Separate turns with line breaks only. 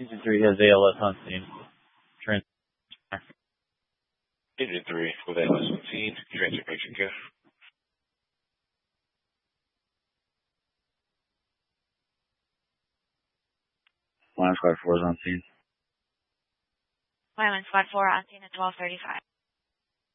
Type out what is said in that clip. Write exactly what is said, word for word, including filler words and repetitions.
Agent three has A L S on scene. Trans.
Agent three with A L S on scene. Transfer patient care.
Line Squad four is on scene.
Wyman Squad four on scene at twelve thirty-five.